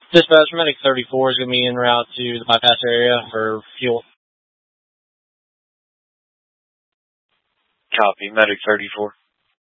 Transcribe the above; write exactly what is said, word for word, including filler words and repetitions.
Dispatch, Medic thirty-four is going to be en route to the bypass area for fuel. Copy, Medic thirty-four.